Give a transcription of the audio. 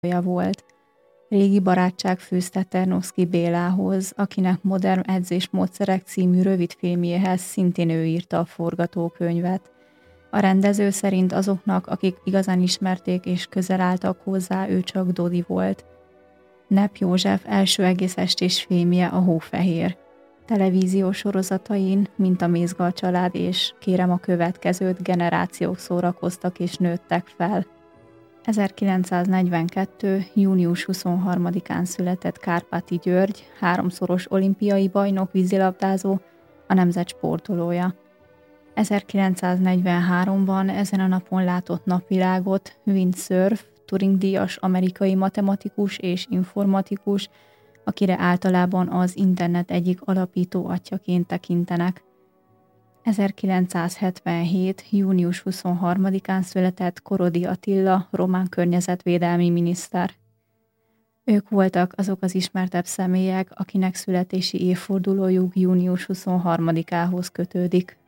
volt. Régi barátság fűzte Ternovszky Bélához, akinek Modern edzésmódszerek című rövidfilmjéhez szintén ő írta a forgatókönyvet. A rendező szerint azoknak, akik igazán ismerték és közel álltak hozzá, ő csak Dodi volt. Nepp József első egész estés filmje a Hófehér. Televíziós sorozatain, mint a Mézga család és Kérem a következőt, generációk szórakoztak és nőttek fel. 1942. június 23-án született Kárpáti György, 3-szoros olimpiai bajnok vízilabdázó, a nemzet sportolója. 1943-ban ezen a napon látott napvilágot Vint Cerf, Turing-díjas amerikai matematikus és informatikus, akire általában az internet egyik alapító atyjaként tekintenek. 1977. június 23-án született Korody Attila, román környezetvédelmi miniszter. Ők voltak azok az ismertebb személyek, akinek születési évfordulójuk június 23-ához kötődik.